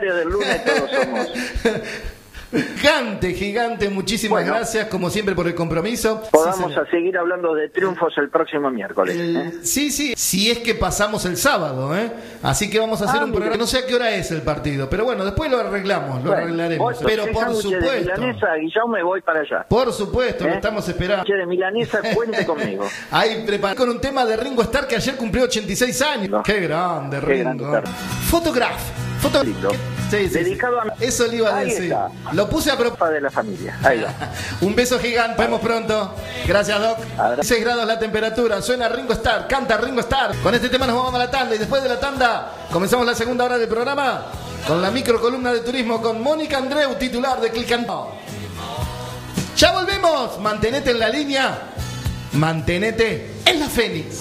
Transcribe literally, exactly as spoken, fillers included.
Del lunes todos somos. Gigante, gigante, muchísimas bueno, gracias como siempre por el compromiso. Podamos sí, a seguir hablando de triunfos el próximo miércoles. el, ¿eh? Sí, sí, si es que pasamos el sábado, ¿eh? Así que vamos a hacer ah, un programa, no sé a qué hora es el partido, pero bueno, después lo arreglamos, lo bueno, arreglaremos. Voy, pero por supuesto. De milanesa, Guillermo, voy para allá. Por supuesto, ¿eh? Lo estamos esperando. De milanesa, cuente conmigo. Ahí preparado con un tema de Ringo Starr que ayer cumplió ochenta y seis años. No. Qué grande, qué Ringo. Grande, Photograph. Foto... Sí, sí, dedicado sí. a... Eso le iba a Ahí decir. Está. Lo puse a propósito de la familia. Ahí va. Un beso gigante. Nos vemos pronto. Gracias, Doc. seis grados la temperatura. Suena Ringo Starr. Canta Ringo Starr. Con este tema nos vamos a la tanda. Y después de la tanda comenzamos la segunda hora del programa con la microcolumna de turismo con Mónica Andreu, titular de Click and Go. Ya volvemos. Mantenete en la línea. Mantenete en la Fénix.